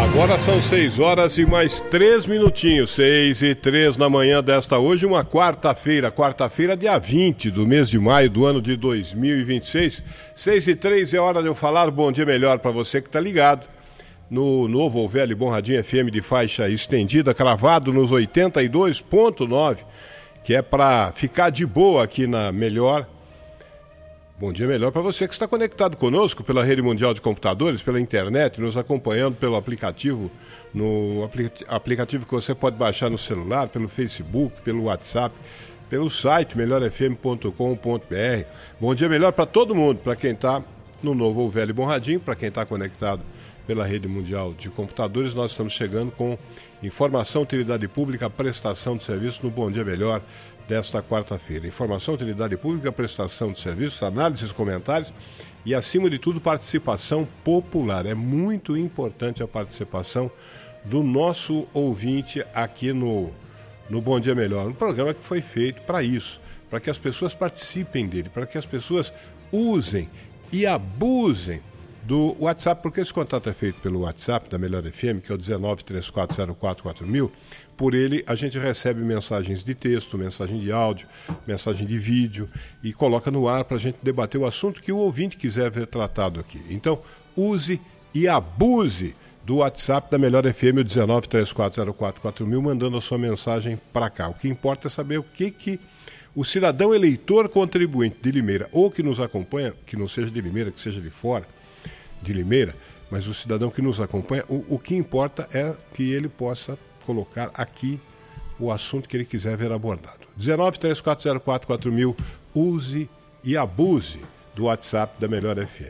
Agora são 6 horas e mais 3 minutinhos, 6:03 na manhã desta hoje, uma quarta-feira, dia 20 do mês de maio do ano de 2026. 6:03 é hora de eu falar bom dia melhor para você que está ligado no novo ou velho Bom Radinho FM de faixa estendida, cravado nos 82.9, que é para ficar de boa aqui na Melhor. Bom dia melhor para você que está conectado conosco pela rede mundial de computadores, pela internet, nos acompanhando pelo aplicativo, no aplicativo que você pode baixar no celular, pelo Facebook, pelo WhatsApp, pelo site melhorfm.com.br. Bom dia melhor para todo mundo, para quem está no novo ou velho Bom Radinho, para quem está conectado pela rede mundial de computadores. Nós estamos chegando com informação, utilidade pública, prestação de serviço no Bom Dia Melhor desta quarta-feira. Informação, utilidade pública, prestação de serviços, análises, comentários e, acima de tudo, participação popular. É muito importante a participação do nosso ouvinte aqui no Bom Dia Melhor. Um programa que foi feito para isso, para que as pessoas participem dele, para que as pessoas usem e abusem do WhatsApp, porque esse contato é feito pelo WhatsApp da Melhor FM, que é o 1934044000. Por ele, a gente recebe mensagens de texto, mensagem de áudio, mensagem de vídeo e coloca no ar para a gente debater o assunto que o ouvinte quiser ver tratado aqui. Então, use e abuse do WhatsApp da Melhor FM, o 1934044000, mandando a sua mensagem para cá. O que importa é saber o que o cidadão eleitor contribuinte de Limeira, ou que nos acompanha, que não seja de Limeira, que seja de fora de Limeira, mas o cidadão que nos acompanha, o que importa é que ele possa colocar aqui o assunto que ele quiser ver abordado. 1934044000, use e abuse do WhatsApp da Melhor FM.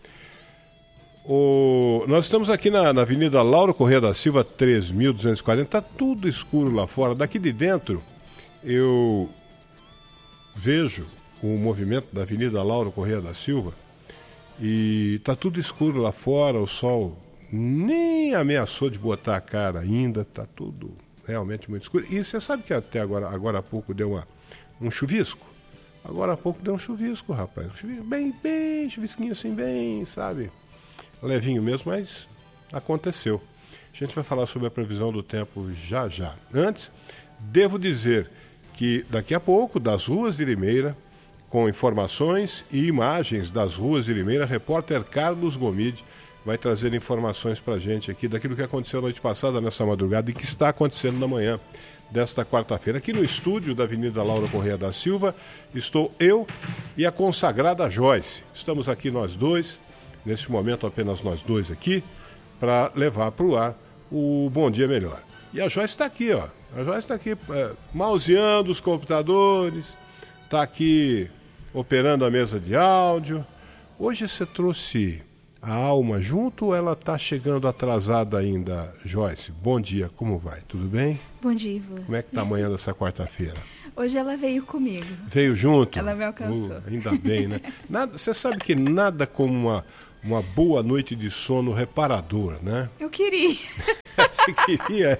Nós estamos aqui na Avenida Lauro Corrêa da Silva, 3240, está tudo escuro lá fora. Daqui de dentro eu vejo o movimento da Avenida Lauro Corrêa da Silva e está tudo escuro lá fora, o sol nem ameaçou de botar a cara ainda, está tudo realmente muito escuro. E você sabe que até agora há pouco deu um chuvisco? Agora há pouco deu um chuvisco, rapaz. Bem, chuvisquinho assim, bem, sabe? Levinho mesmo, mas aconteceu. A gente vai falar sobre a previsão do tempo já. Antes, devo dizer que daqui a pouco, das ruas de Limeira, com informações e imagens das ruas de Limeira, repórter Carlos Gomide vai trazer informações para a gente aqui daquilo que aconteceu noite passada, nessa madrugada, e que está acontecendo na manhã desta quarta-feira. Aqui no estúdio da Avenida Lauro Corrêa da Silva, estou eu e a consagrada Joyce. Estamos aqui nós dois, nesse momento apenas nós dois aqui, para levar para o ar o Bom Dia Melhor. E a Joyce está aqui, ó. A Joyce está aqui mauseando os computadores, está aqui operando a mesa de áudio. Hoje você trouxe a Alma junto ou ela está chegando atrasada ainda, Joyce? Bom dia, como vai? Tudo bem? Bom dia, Ivan. Como é que está amanhã dessa quarta-feira? Hoje ela veio comigo. Veio junto? Ela me alcançou. Ainda bem, né? Você sabe que nada como uma boa noite de sono reparador, né? Eu queria. Você queria?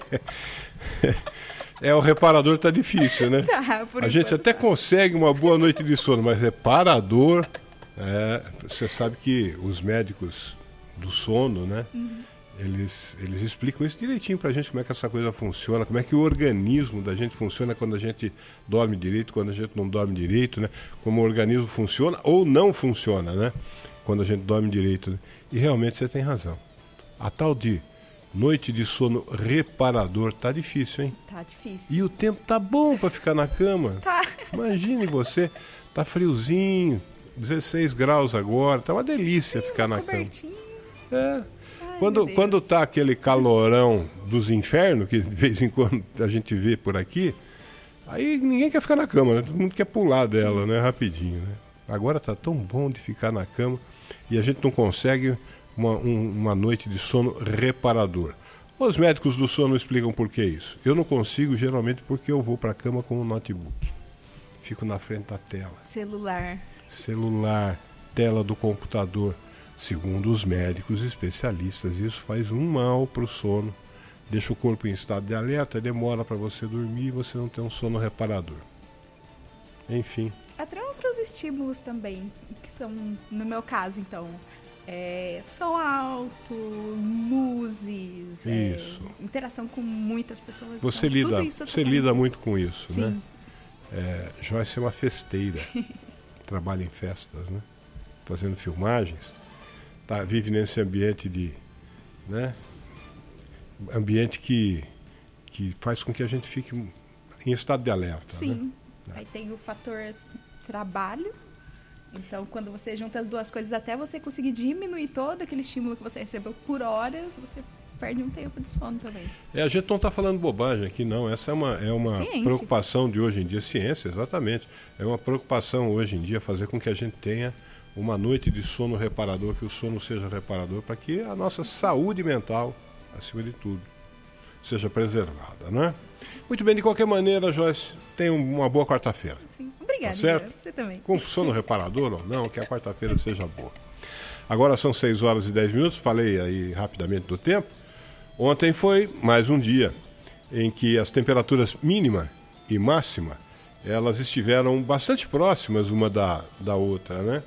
O reparador tá difícil, né? Tá, a gente até consegue uma boa noite de sono, mas reparador... você sabe que os médicos do sono, né? Uhum. Eles explicam isso direitinho pra gente, como é que essa coisa funciona, como é que o organismo da gente funciona quando a gente dorme direito, quando a gente não dorme direito, né? Como o organismo funciona ou não funciona, né? Quando a gente dorme direito, né? E realmente você tem razão. A tal de noite de sono reparador tá difícil, hein? Tá difícil. E o tempo tá bom pra ficar na cama. Tá. Imagine você, tá friozinho, 16 graus agora, tá uma delícia ficar na cama. Ai, quando tá aquele calorão dos infernos, que de vez em quando a gente vê por aqui, aí ninguém quer ficar na cama, né? Todo mundo quer pular dela, né? Rapidinho, né? Agora tá tão bom de ficar na cama e a gente não consegue uma noite de sono reparador. Os médicos do sono explicam por que isso. Eu não consigo, geralmente, porque eu vou pra cama com um notebook. Fico na frente da tela. Celular, tela do computador. Segundo os médicos especialistas, isso faz um mal para o sono, deixa o corpo em estado de alerta, demora para você dormir e você não tem um sono reparador. Enfim. Até outros estímulos também, que são, no meu caso, então, som alto, luzes, Isso. Interação com muitas pessoas. Você então, lida, tudo isso você lida muito com isso, Sim. né? Joyce é uma festeira. Trabalha em festas, né? Fazendo filmagens. Vive nesse ambiente né? Ambiente que faz com que a gente fique em estado de alerta. Sim. Né? Aí tem o fator trabalho. Então, quando você junta as duas coisas, até você conseguir diminuir todo aquele estímulo que você recebeu por horas, você perde um tempo de sono também. A gente não está falando bobagem aqui, não. Essa é uma preocupação de hoje em dia. Ciência, exatamente. É uma preocupação hoje em dia fazer com que a gente tenha uma noite de sono reparador, que o sono seja reparador, para que a nossa saúde mental, acima de tudo, seja preservada, não é? Muito bem, de qualquer maneira, Joyce, tenha uma boa quarta-feira. Obrigada, tá certo? Você também. Com sono reparador ou não, que a quarta-feira seja boa. Agora são 6 horas e 10 minutos, falei aí rapidamente do tempo. Ontem foi mais um dia em que as temperaturas mínima e máxima, elas estiveram bastante próximas uma da outra, né?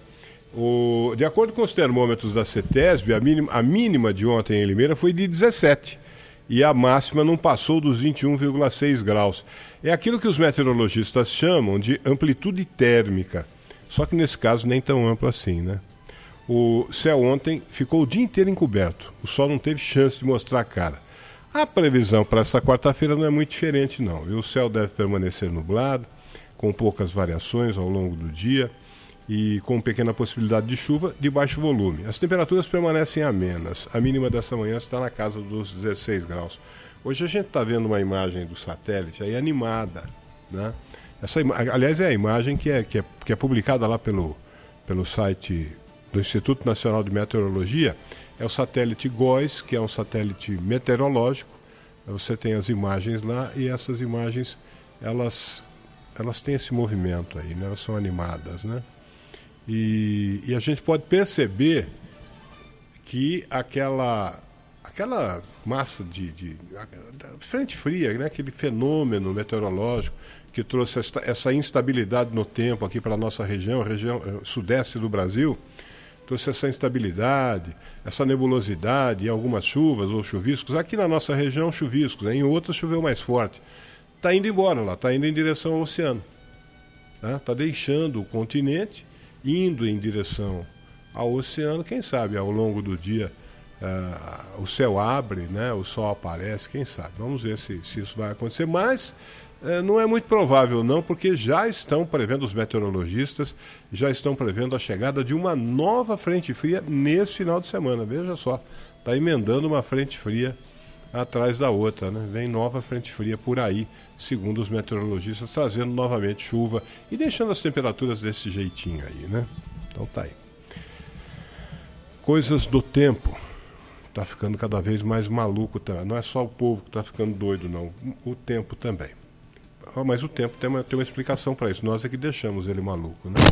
De acordo com os termômetros da CETESB, a mínima de ontem em Limeira foi de 17 e a máxima não passou dos 21,6 graus. É aquilo que os meteorologistas chamam de amplitude térmica, só que nesse caso nem tão amplo assim, né? O céu ontem ficou o dia inteiro encoberto, o sol não teve chance de mostrar a cara. A previsão para essa quarta-feira não é muito diferente não, viu? O céu deve permanecer nublado, com poucas variações ao longo do dia e com pequena possibilidade de chuva de baixo volume. As temperaturas permanecem amenas, a mínima dessa manhã está na casa dos 16 graus. Hoje a gente está vendo uma imagem do satélite aí animada, né? Aliás, é a imagem que é publicada lá pelo site do Instituto Nacional de Meteorologia. É o satélite GOES, que é um satélite meteorológico. Você tem as imagens lá e essas imagens, elas têm esse movimento aí, né? Elas são animadas, né? E a gente pode perceber que aquela massa de frente fria, né? Aquele fenômeno meteorológico que trouxe essa instabilidade no tempo aqui para a nossa região, sudeste do Brasil, trouxe essa instabilidade, essa nebulosidade e algumas chuvas ou chuviscos. Aqui na nossa região, chuviscos, né? Em outras choveu mais forte. Está indo embora lá, está indo em direção ao oceano. Está deixando o continente, indo em direção ao oceano. Quem sabe ao longo do dia o céu abre, né? O sol aparece, quem sabe. Vamos ver se isso vai acontecer, mas não é muito provável não, porque já estão prevendo, os meteorologistas já estão prevendo a chegada de uma nova frente fria nesse final de semana. Veja só, está emendando uma frente fria atrás da outra, né? Vem nova frente fria por aí, segundo os meteorologistas, trazendo novamente chuva e deixando as temperaturas desse jeitinho aí, né? Então tá aí. Coisas do tempo. Tá ficando cada vez mais maluco também. Não é só o povo que tá ficando doido, não. O tempo também. Mas o tempo tem uma explicação para isso. Nós é que deixamos ele maluco, né?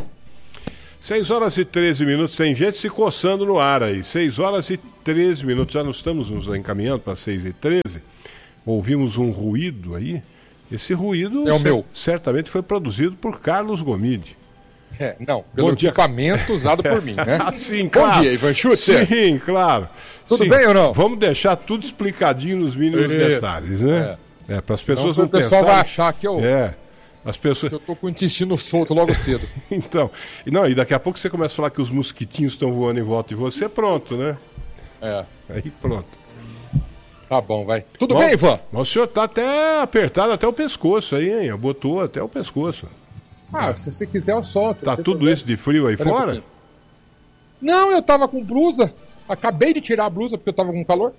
6 horas e 13 minutos. Tem gente se coçando no ar aí. 6 horas e 13 minutos. Já nos estamos nos encaminhando para 6 e 13. Ouvimos um ruído aí. Esse ruído é o meu. Certamente foi produzido por Carlos Gomide. Não, pelo equipamento usado por mim, né? Sim, claro. Bom dia, Ivan Schutzer. Sim, claro. Tudo bem ou não? Vamos deixar tudo explicadinho nos mínimos detalhes, né? Para as pessoas não pensarem. O pessoal vai achar que as pessoas... que eu tô com o intestino solto logo cedo. Então, e daqui a pouco você começa a falar que os mosquitinhos estão voando em volta de você, pronto, né? Aí pronto. Tá bom, vai. Tudo bem, Ivan? Mas o senhor tá até apertado até o pescoço aí, hein? Botou até o pescoço. Se você quiser eu solto. Tá tudo isso de frio aí fora? Não, eu tava com blusa. Acabei de tirar a blusa porque eu tava com calor.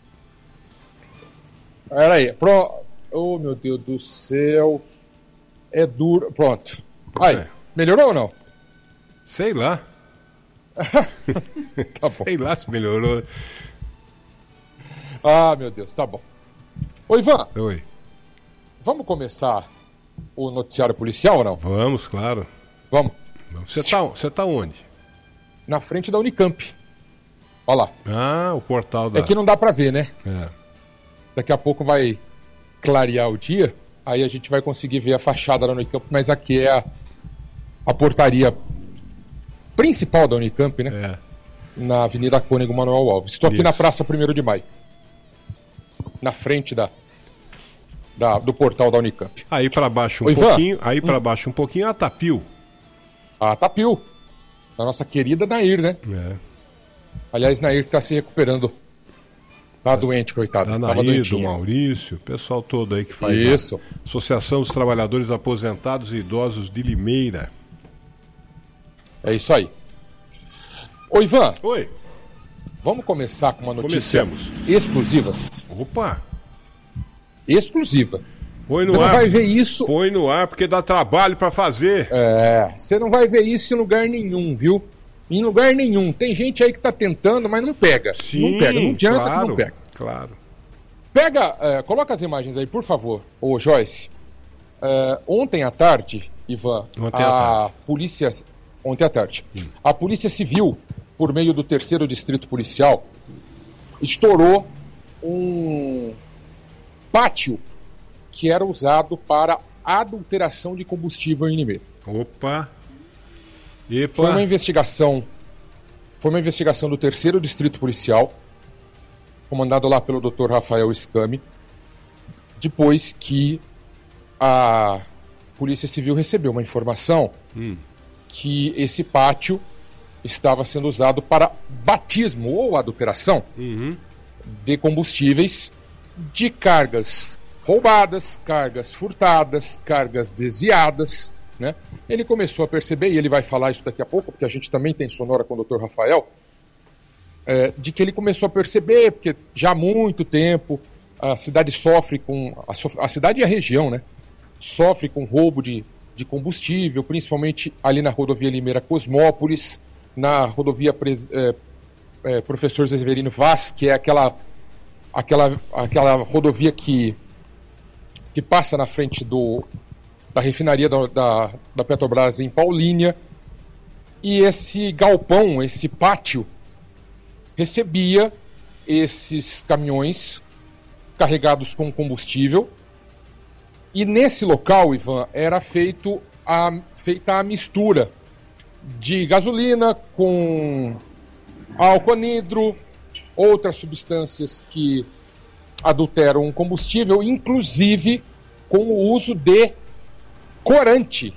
Pera aí. Oh, meu Deus do céu. É duro. Pronto. Aí, melhorou ou não? Sei lá. Tá bom. Sei lá se melhorou. Ah, meu Deus, tá bom. Ô, Ivan. Oi. Vamos começar o noticiário policial ou não? Vamos, claro. Vamos. Você tá onde? Na frente da Unicamp. Olha lá. O portal da... É que não dá pra ver, né? Daqui a pouco vai clarear o dia, aí a gente vai conseguir ver a fachada da Unicamp, mas aqui é a portaria principal da Unicamp, né? Na Avenida Cônego Manuel Alves. Estou aqui na Praça 1º de Maio. na frente do portal da Unicamp. Aí para baixo baixo um pouquinho a Tapil. A Tapil, da nossa querida Nair, né? Aliás, Nair que está se recuperando. Tá doente, coitado. Da Nair, do Maurício, o pessoal todo aí que faz isso. A Associação dos Trabalhadores Aposentados e Idosos de Limeira. É isso aí. Ô, Ivan. Oi. Vamos começar com uma notícia exclusiva. Opa! Exclusiva. Põe no Você ar. não vai ver isso. Põe no ar porque dá trabalho para fazer. Você não vai ver isso em lugar nenhum, viu? Em lugar nenhum. Tem gente aí que tá tentando, mas não pega. Sim, não pega, não adianta claro, que não pega. Claro. Coloca as imagens aí, por favor, ô Joyce. Ontem à tarde, Ivan, polícia... Ontem à tarde. A Polícia Civil, por meio do 3º Distrito Policial, estourou um pátio que era usado para adulteração de combustível em Limeira. Opa! Foi uma investigação do 3º Distrito Policial, comandado lá pelo Dr. Rafael Scami, depois que a Polícia Civil recebeu uma informação que esse pátio estava sendo usado para batismo ou adulteração de combustíveis de cargas roubadas, cargas furtadas, cargas desviadas, né? Ele começou a perceber, e ele vai falar isso daqui a pouco, porque a gente também tem sonora com o Dr. Rafael, de que ele começou a perceber, porque já há muito tempo a cidade sofre com... A cidade e a região, né? Sofre com roubo de combustível, principalmente ali na rodovia Limeira-Cosmópolis, na rodovia Professor Severino Vaz, que é aquela rodovia que passa na frente da refinaria da Petrobras em Paulínia. E esse galpão, esse pátio, recebia esses caminhões carregados com combustível. E nesse local, Ivan, era feita a mistura de gasolina com álcool anidro, outras substâncias que adulteram o combustível, inclusive com o uso de corante.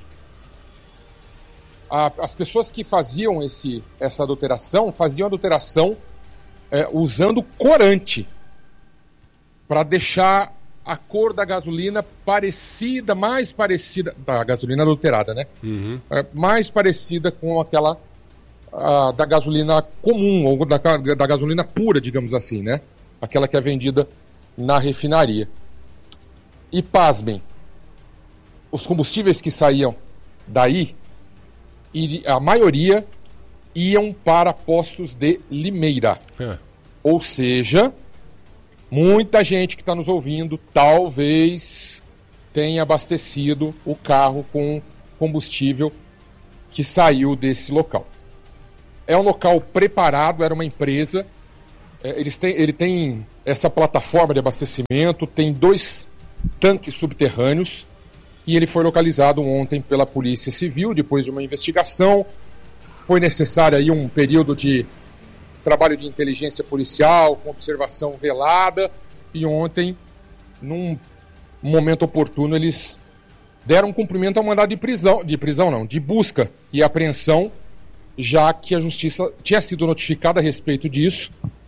As pessoas que faziam essa adulteração, faziam adulteração usando corante, para deixar a cor da gasolina mais parecida, da gasolina adulterada, né? Mais parecida com aquela da gasolina comum, ou da gasolina pura, digamos assim, né? Aquela que é vendida na refinaria. E pasmem, os combustíveis que saíam daí, a maioria iam para postos de Limeira. Ou seja, muita gente que está nos ouvindo talvez tenha abastecido o carro com combustível que saiu desse local. É um local preparado, era uma empresa. Ele tem essa plataforma de abastecimento, tem 2 tanques subterrâneos, e ele foi localizado ontem pela Polícia Civil, depois de uma investigação. Foi necessário aí um período de trabalho de inteligência policial, com observação velada, e ontem, num momento oportuno, eles deram cumprimento ao mandado de busca e apreensão, já que a Justiça tinha sido notificada a respeito disso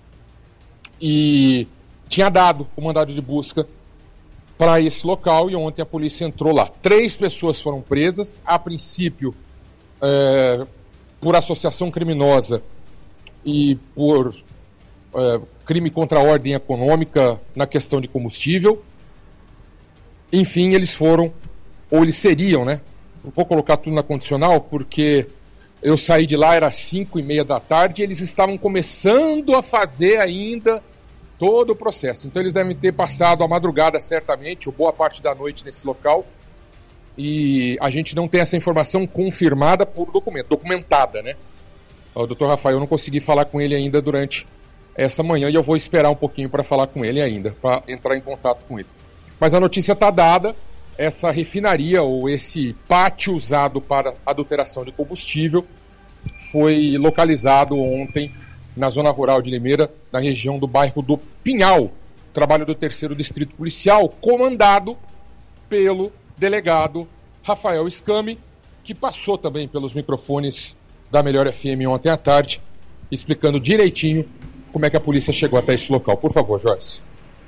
e tinha dado o mandado de busca para esse local, e ontem a polícia entrou lá. 3 pessoas foram presas, a princípio por associação criminosa e por crime contra a ordem econômica na questão de combustível. Enfim, eles seriam, né? Não vou colocar tudo na condicional, porque eu saí de lá, era 5:30 da tarde, e eles estavam começando a fazer ainda todo o processo. Então eles devem ter passado a madrugada, certamente, ou boa parte da noite nesse local, e a gente não tem essa informação confirmada por documentada, né? O Dr. Rafael, eu não consegui falar com ele ainda durante essa manhã, e eu vou esperar um pouquinho para falar com ele ainda, para entrar em contato com ele. Mas a notícia está dada. Essa refinaria, ou esse pátio usado para adulteração de combustível, foi localizado ontem na zona rural de Limeira, na região do bairro do Pinhal, trabalho do 3º Distrito Policial, comandado pelo delegado Rafael Scami, que passou também pelos microfones da Melhor FM ontem à tarde, explicando direitinho como é que a polícia chegou até esse local. Por favor, Joyce.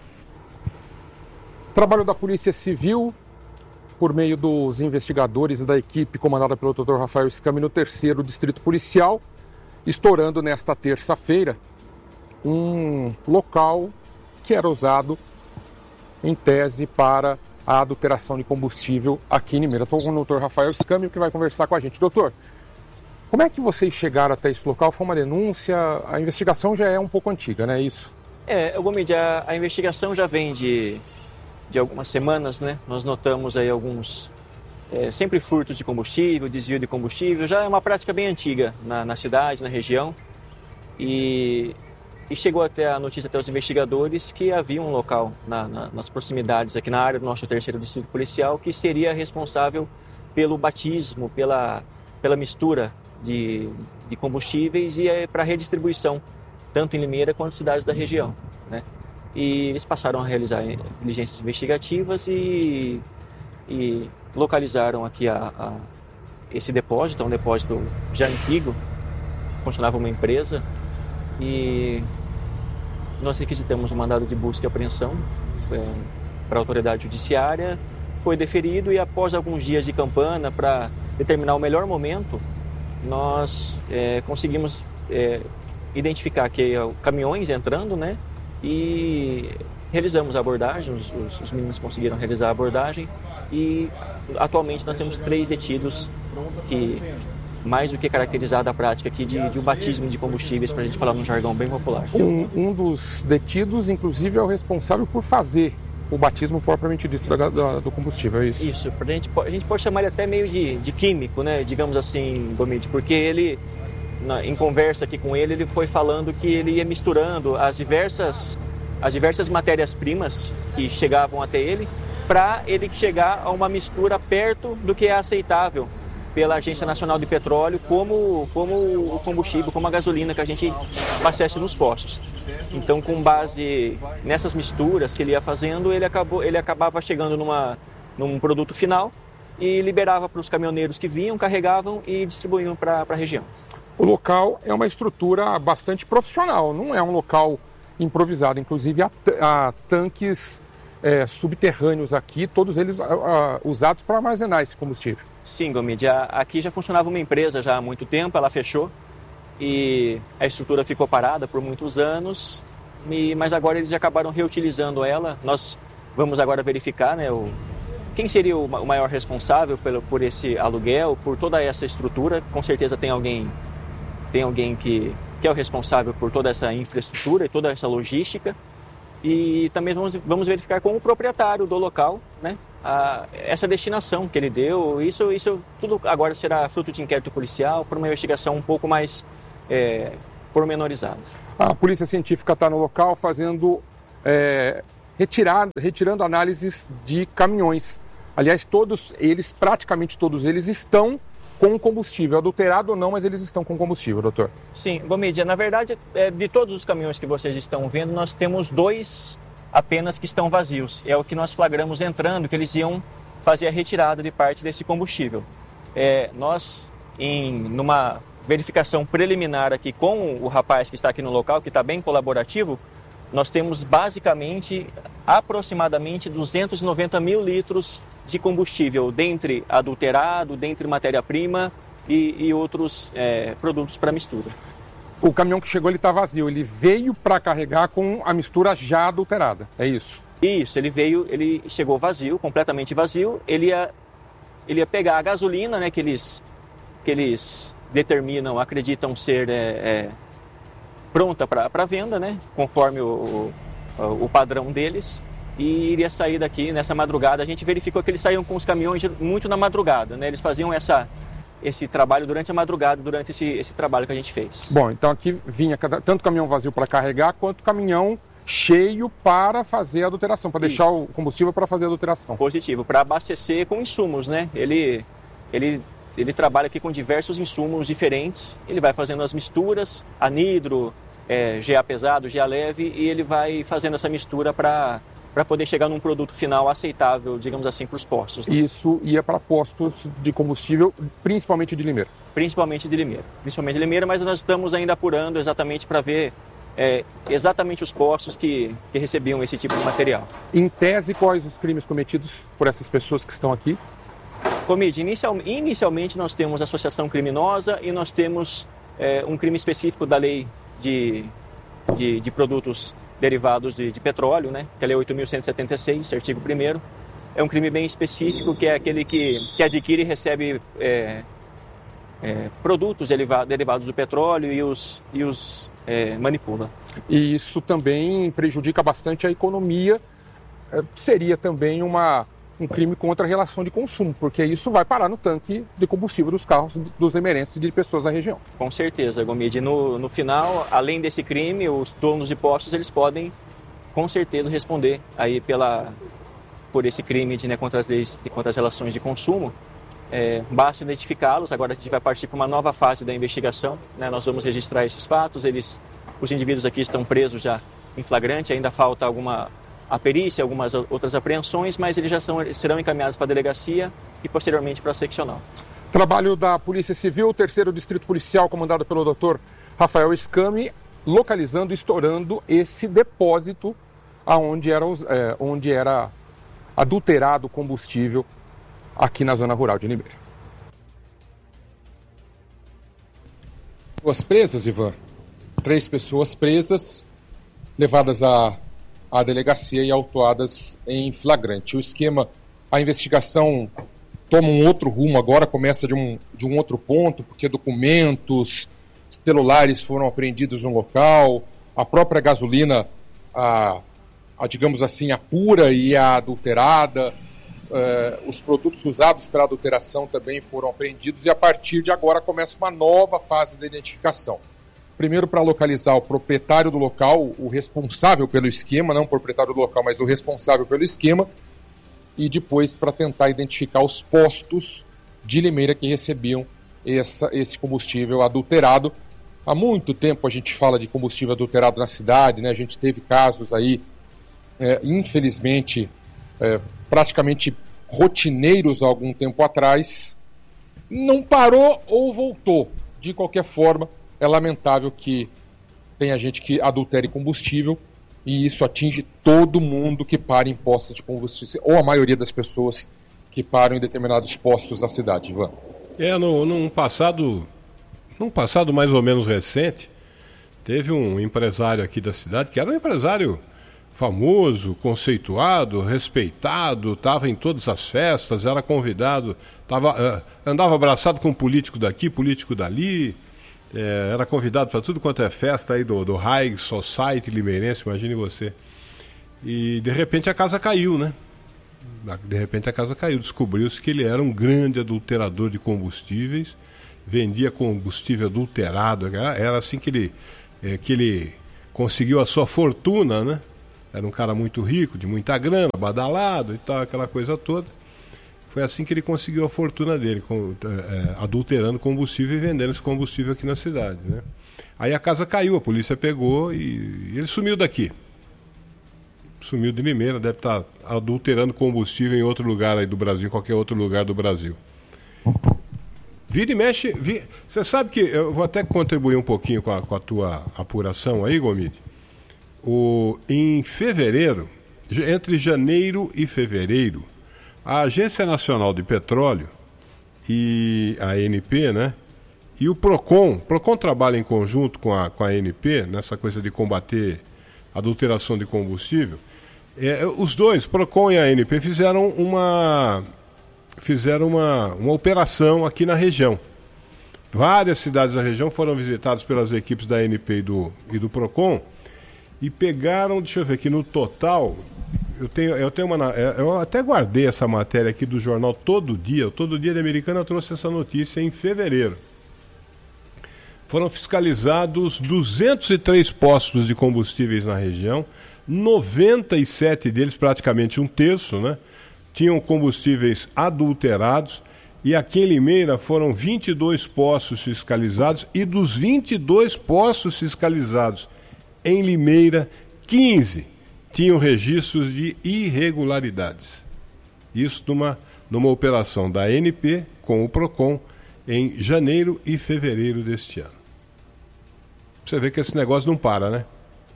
Trabalho da Polícia Civil, por meio dos investigadores da equipe comandada pelo Dr. Rafael Scami no 3º Distrito Policial, estourando nesta terça-feira um local que era usado em tese para a adulteração de combustível aqui em Limeira. Estou com o Dr. Rafael Scami, que vai conversar com a gente. Doutor, como é que vocês chegaram até esse local? Foi uma denúncia? A investigação já é um pouco antiga, né? Isso? Gomide, a investigação já vem de algumas semanas, né? Nós notamos aí alguns sempre furtos de combustível, desvio de combustível. Já é uma prática bem antiga na cidade, na região. E chegou até a notícia até os investigadores que havia um local nas proximidades, aqui na área do nosso 3º Distrito Policial, que seria responsável pelo batismo, pela mistura de combustíveis e para redistribuição, tanto em Limeira quanto em cidades da região, né? E eles passaram a realizar diligências investigativas e localizaram aqui esse depósito, um depósito já antigo, funcionava uma empresa, e nós requisitamos um mandado de busca e apreensão para a autoridade judiciária. Foi deferido e após alguns dias de campana para determinar o melhor momento, nós conseguimos identificar que caminhões entrando, né? E realizamos a abordagem, os meninos conseguiram realizar a abordagem e atualmente nós temos 3 detidos que mais do que caracterizada a prática aqui de um batismo de combustíveis, para a gente falar num jargão bem popular. Um dos detidos, inclusive, é o responsável por fazer o batismo propriamente dito do combustível, é isso? Isso, a gente pode chamar ele até meio de químico, né? Digamos assim, Gomide, porque ele, em conversa aqui com ele foi falando que ele ia misturando as diversas matérias-primas que chegavam até ele, para ele chegar a uma mistura perto do que é aceitável pela Agência Nacional de Petróleo como o combustível, como a gasolina que a gente abastece nos postos. Então, com base nessas misturas que ele ia fazendo, ele acabava chegando num produto final e liberava para os caminhoneiros que vinham, carregavam e distribuíam para a região. O local é uma estrutura bastante profissional, não é um local improvisado. Inclusive, há tanques subterrâneos aqui, todos eles usados para armazenar esse combustível. Sim, Gomide, aqui já funcionava uma empresa já há muito tempo, ela fechou e a estrutura ficou parada por muitos anos, mas agora eles acabaram reutilizando ela. Nós vamos agora verificar, né, quem seria o maior responsável por esse aluguel, por toda essa estrutura. Com certeza tem alguém que é o responsável por toda essa infraestrutura e toda essa logística. E também vamos verificar com o proprietário do local, né, essa destinação que ele deu. Isso tudo agora será fruto de inquérito policial, por uma investigação um pouco mais pormenorizada. A polícia científica está no local fazendo retirando análises de caminhões. Aliás, praticamente todos eles estão com combustível, adulterado ou não, mas eles estão com combustível, doutor. Sim, Gomide, na verdade, de todos os caminhões que vocês estão vendo, nós temos 2 apenas que estão vazios. É o que nós flagramos entrando, que eles iam fazer a retirada de parte desse combustível. Nós, numa verificação preliminar aqui com o rapaz que está aqui no local, que está bem colaborativo, nós temos aproximadamente 290 mil litros de combustível, dentre adulterado, dentre matéria-prima e outros produtos para mistura. O caminhão que chegou, ele está vazio, ele veio para carregar com a mistura já adulterada, é isso? Isso, ele chegou vazio, completamente vazio, ele ia pegar a gasolina, né, que eles determinam, acreditam ser pronta para venda, né, conforme o padrão deles, e iria sair daqui nessa madrugada. A gente verificou que eles saíam com os caminhões muito na madrugada, né? Eles faziam esse trabalho durante a madrugada, durante esse trabalho que a gente fez. Bom, então aqui vinha tanto caminhão vazio para carregar, quanto caminhão cheio para fazer a adulteração, para deixar o combustível para fazer a adulteração. Positivo, para abastecer com insumos, né? Ele trabalha aqui com diversos insumos diferentes, ele vai fazendo as misturas, anidro, GA pesado, GA leve, e ele vai fazendo essa mistura para poder chegar num produto final aceitável, digamos assim, para os postos. Né? Isso ia para postos de combustível, principalmente de Limeira? Principalmente de Limeira, mas nós estamos ainda apurando exatamente para ver exatamente os postos que recebiam esse tipo de material. Em tese, quais os crimes cometidos por essas pessoas que estão aqui? Comide, inicialmente nós temos associação criminosa e nós temos um crime específico da lei de produtos derivados de petróleo, né? Que é a lei 8.176, artigo 1º. É um crime bem específico, que é aquele que adquire e recebe produtos derivados do petróleo e os manipula. E isso também prejudica bastante a economia. Seria também um crime contra a relação de consumo, porque isso vai parar no tanque de combustível dos carros dos limeirenses e de pessoas da região. Com certeza, Gomide. No final, além desse crime, os donos de postos eles podem, com certeza, responder aí por esse crime contra as leis, contra as relações de consumo. Basta identificá-los. Agora a gente vai partir para uma nova fase da investigação. Né? Nós vamos registrar esses fatos. Os indivíduos aqui estão presos já em flagrante. Ainda falta a perícia, algumas outras apreensões, mas eles já serão encaminhados para a delegacia e posteriormente para a seccional. Trabalho da Polícia Civil, 3º Distrito Policial, comandado pelo Dr. Rafael Scami, localizando e estourando esse depósito onde era adulterado combustível aqui na zona rural de Limeira. Pessoas presas, Ivan. 3 pessoas presas, levadas à delegacia e autuadas em flagrante. O esquema, a investigação toma um outro rumo agora, começa de um outro ponto, porque documentos, celulares foram apreendidos no local, a própria gasolina, digamos assim, a pura e a adulterada, os produtos usados pela adulteração também foram apreendidos, e a partir de agora começa uma nova fase da identificação. Primeiro, para localizar o proprietário do local, o responsável pelo esquema, não o proprietário do local, mas o responsável pelo esquema, e depois para tentar identificar os postos de Limeira que recebiam esse combustível adulterado. Há muito tempo a gente fala de combustível adulterado na cidade, né? A gente teve casos aí, infelizmente, praticamente rotineiros há algum tempo atrás. Não parou ou voltou. De qualquer forma, é lamentável que tenha gente que adultere combustível, e isso atinge todo mundo que para em postos de combustível, ou a maioria das pessoas que param em determinados postos da cidade, Ivan. Num passado mais ou menos recente, teve um empresário aqui da cidade, que era um empresário famoso, conceituado, respeitado, estava em todas as festas, era convidado, andava abraçado com um político daqui, político dali, era convidado para tudo quanto é festa aí do High Society limeirense, imagine você. E de repente a casa caiu, né? Descobriu-se que ele era um grande adulterador de combustíveis, vendia combustível adulterado, era assim que ele conseguiu a sua fortuna, né? Era um cara muito rico, de muita grana, badalado e tal, aquela coisa toda. Foi assim que ele conseguiu a fortuna dele, adulterando combustível e vendendo esse combustível aqui na cidade, né? Aí a casa caiu, a polícia pegou e ele sumiu daqui. Sumiu de Limeira, deve estar adulterando combustível em outro lugar aí do Brasil, em qualquer outro lugar do Brasil. Vira e mexe. Você sabe que eu vou até contribuir um pouquinho com a tua apuração aí, Gomide. Em fevereiro, entre janeiro e fevereiro, a Agência Nacional de Petróleo e a ANP, né? E o PROCON trabalha em conjunto com a ANP nessa coisa de combater adulteração de combustível. Os dois, PROCON e a ANP, fizeram uma operação aqui na região. Várias cidades da região foram visitadas pelas equipes da ANP e do PROCON e pegaram, deixa eu ver aqui, no total, eu até guardei essa matéria aqui do jornal Todo Dia. O Todo Dia da Americana trouxe essa notícia em fevereiro. Foram fiscalizados 203 postos de combustíveis na região, 97 deles, praticamente um terço, né, tinham combustíveis adulterados, e aqui em Limeira foram 22 postos fiscalizados, e dos 22 postos fiscalizados Em Limeira, 15 tinham registros de irregularidades. Isso numa operação da ANP com o PROCON em janeiro e fevereiro deste ano. Você vê que esse negócio não para, né?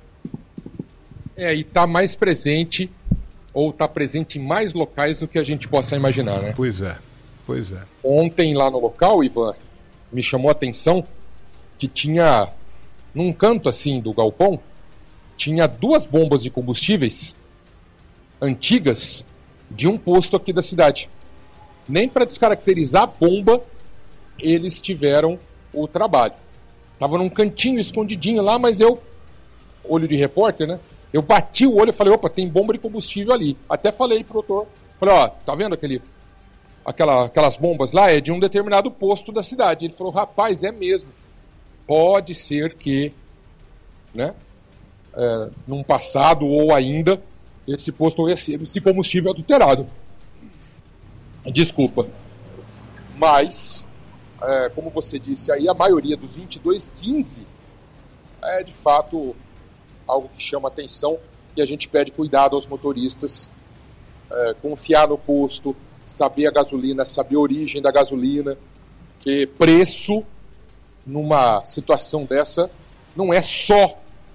E está mais presente, ou está presente em mais locais do que a gente possa imaginar, né? Pois é. Ontem lá no local, Ivan, me chamou a atenção que tinha, num canto assim do galpão, tinha 2 bombas de combustíveis antigas de um posto aqui da cidade. Nem para descaracterizar a bomba eles tiveram o trabalho. Estava num cantinho escondidinho lá, mas eu, olho de repórter, né? Eu bati o olho e falei, opa, tem bomba de combustível ali. Até falei pro doutor, falei, ó, tá vendo aquelas bombas lá? É de um determinado posto da cidade. Ele falou, rapaz, é mesmo. Pode ser que, né, num passado ou ainda, esse posto receba esse combustível adulterado. Desculpa. Mas, como você disse aí, a maioria dos 2215 é de fato algo que chama atenção e a gente pede cuidado aos motoristas, confiar no posto, saber a gasolina, saber a origem da gasolina, que preço numa situação dessa não é só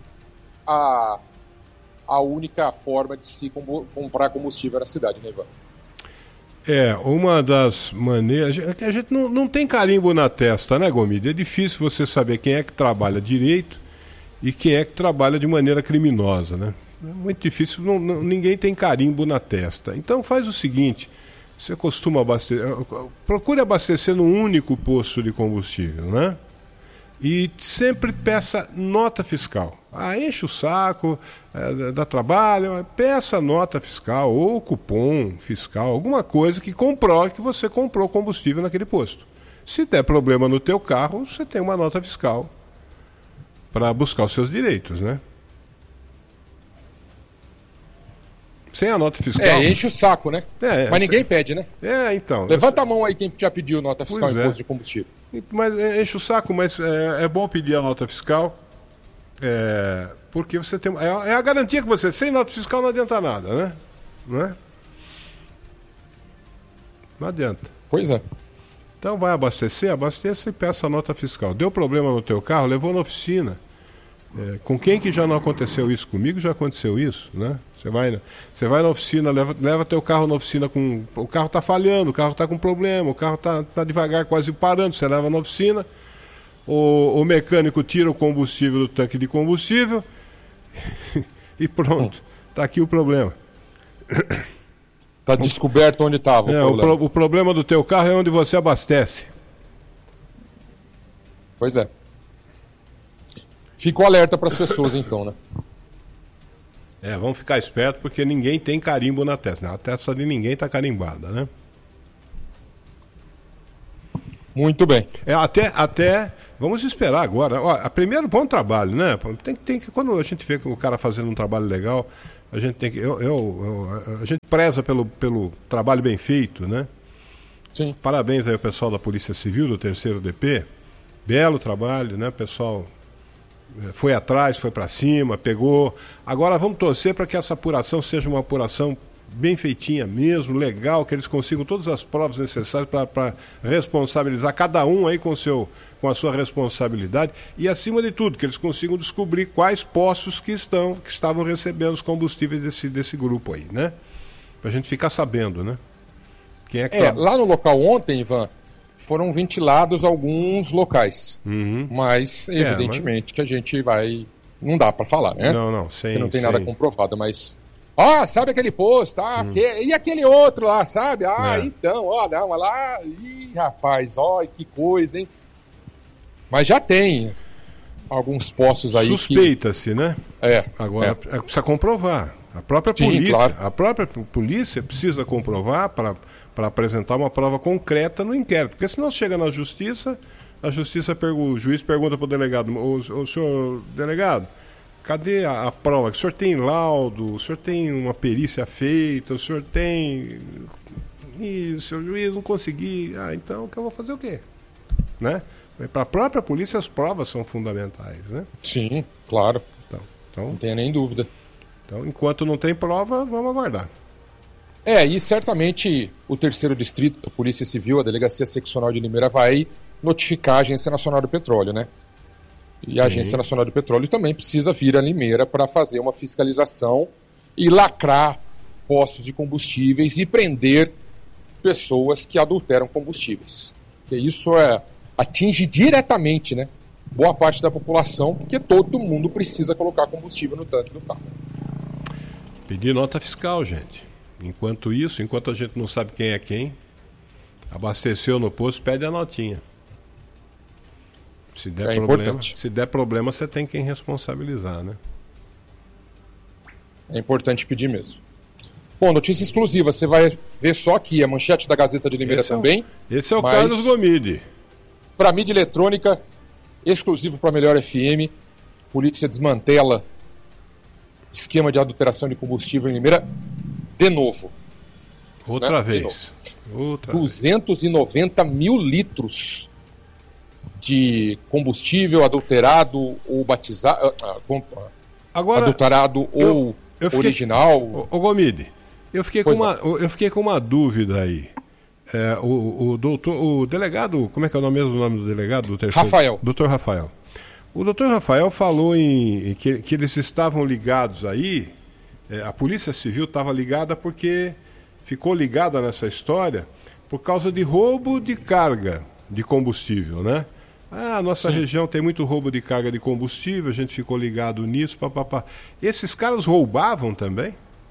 a única forma de se comprar combustível na cidade, né, Ivan? Uma das maneiras... A gente não tem carimbo na testa, né, Gomide? É difícil você saber quem é que trabalha direito e quem é que trabalha de maneira criminosa, né? É muito difícil, ninguém tem carimbo na testa. Então faz o seguinte, você costuma abastecer... Procure abastecer num único posto de combustível, né? E sempre peça nota fiscal. Enche o saco, dá trabalho, peça nota fiscal ou cupom fiscal, alguma coisa que comprove que você comprou combustível naquele posto. Se der problema no teu carro, você tem uma nota fiscal para buscar os seus direitos, né? Sem a nota fiscal... enche o saco, né? Mas ninguém pede, né? Então... Levanta a mão aí quem já pediu nota fiscal em posto de combustível. Mas enche o saco, mas é bom pedir a nota fiscal, porque você tem... É a garantia que você... Sem nota fiscal não adianta nada, né? Não é? Não adianta. Pois é. Então vai abasteça e peça a nota fiscal. Deu problema no teu carro, levou na oficina. Com quem que já não aconteceu isso? Comigo já aconteceu isso, né? Você vai na oficina, leva teu carro na oficina com... O carro está falhando, o carro está com problema, o carro está devagar, quase parando, você leva na oficina, o mecânico tira o combustível do tanque de combustível e pronto, está aqui o problema. Está descoberto onde estava o problema. O problema do teu carro é onde você abastece. Pois é. Fica o alerta para as pessoas, então, né? Vamos ficar esperto porque ninguém tem carimbo na testa. A testa de ninguém está carimbada, né? Muito bem. Até vamos esperar agora. Primeiro, bom trabalho, né? Tem que quando a gente vê o cara fazendo um trabalho legal, a gente tem que... a gente preza pelo trabalho bem feito, né? Sim. Parabéns aí ao pessoal da Polícia Civil, do 3º DP. Belo trabalho, né, pessoal? Foi atrás, foi para cima, pegou. Agora vamos torcer para que essa apuração seja uma apuração bem feitinha mesmo, legal, que eles consigam todas as provas necessárias para responsabilizar cada um aí com a sua responsabilidade e, acima de tudo, que eles consigam descobrir quais postos que estavam recebendo os combustíveis desse grupo aí, né? Para a gente ficar sabendo, né? Quem é que lá no local ontem, Ivan, foram ventilados alguns locais, mas evidentemente que a gente vai... Não dá para falar, né? Não, não tem nada comprovado, mas... sabe aquele posto? E aquele outro lá, sabe? Então, não, lá... Ih, rapaz, que coisa, hein? Mas já tem alguns postos aí suspeita-se, né? Agora precisa comprovar. A própria polícia, claro. A própria polícia precisa comprovar para apresentar uma prova concreta no inquérito. Porque senão chega na justiça, o juiz pergunta para o delegado, o senhor delegado, cadê a prova? O senhor tem laudo, o senhor tem uma perícia feita, o senhor tem... E o seu juiz não conseguir, então que eu vou fazer o quê? Né? Para a própria polícia as provas são fundamentais, né? Sim, claro. Então, não tenha nem dúvida. Então, enquanto não tem prova, vamos aguardar. E certamente o 3º Distrito, a Polícia Civil, a Delegacia Seccional de Limeira vai notificar a Agência Nacional do Petróleo, né? E a Agência Nacional do Petróleo também precisa vir a Limeira para fazer uma fiscalização e lacrar postos de combustíveis e prender pessoas que adulteram combustíveis. Porque isso atinge diretamente, né, boa parte da população, porque todo mundo precisa colocar combustível no tanque do carro. Pedir nota fiscal, gente. Enquanto a gente não sabe quem é quem, abasteceu no posto, pede a notinha. Se der problema, você tem quem responsabilizar, né? É importante pedir mesmo. Bom, notícia exclusiva, você vai ver só aqui a manchete da Gazeta de Limeira também. Esse é o Carlos Gomide. Para mídia eletrônica, exclusivo para Melhor FM, polícia desmantela esquema de adulteração de combustível em Limeira de novo. Outra vez. 290 mil litros de combustível adulterado ou batizado, adulterado ou original. Ô Gomide, eu fiquei com uma dúvida aí. O delegado, como é que é o nome do delegado? Do terceiro? Rafael. Doutor Rafael. O doutor Rafael falou que eles estavam ligados aí, a Polícia Civil estava ligada porque ficou ligada nessa história por causa de roubo de carga de combustível, né? A nossa região tem muito roubo de carga de combustível, a gente ficou ligado nisso, papapá. Esses caras roubavam também?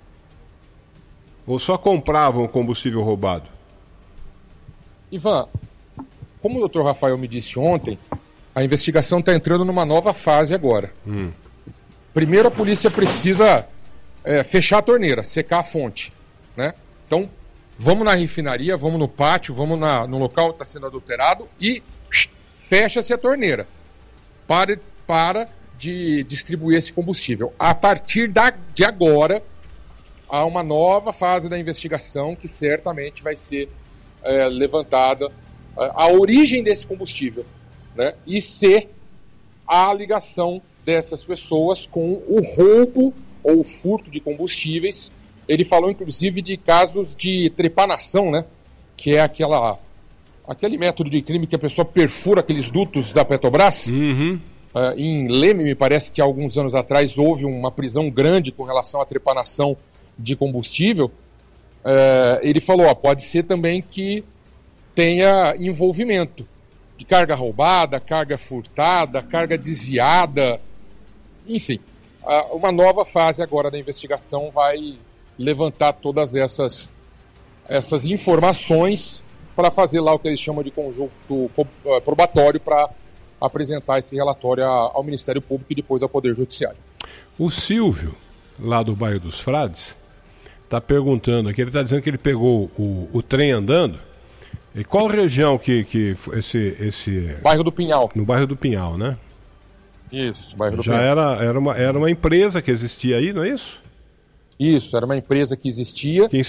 Ou só compravam combustível roubado? Ivan, como o doutor Rafael me disse ontem, a investigação está entrando numa nova fase agora. Primeiro a polícia precisa fechar a torneira, secar a fonte, né? Então, vamos na refinaria, vamos no pátio, vamos no local que está sendo adulterado e fecha-se a torneira. Para de distribuir esse combustível. A partir de agora, há uma nova fase da investigação que certamente vai ser levantada a origem desse combustível, né? E se a ligação dessas pessoas com o roubo ou furto de combustíveis. Ele falou inclusive de casos de trepanação, né? Que é aquele método de crime que a pessoa perfura aqueles dutos da Petrobras. Em Leme, me parece que há alguns anos atrás houve uma prisão grande com relação à trepanação de combustível. Ele falou, pode ser também que tenha envolvimento de carga roubada, carga furtada, carga desviada, enfim. Uma nova fase agora da investigação vai levantar todas essas informações para fazer lá o que eles chamam de conjunto probatório para apresentar esse relatório ao Ministério Público e depois ao Poder Judiciário. O Silvio, lá do bairro dos Frades, está perguntando aqui, ele está dizendo que ele pegou o trem andando. E qual região que esse... Bairro do Pinhal. No bairro do Pinhal, né? Isso, bairro do Já Pinhal. era uma empresa que existia aí, não é isso? Isso, era uma empresa que existia.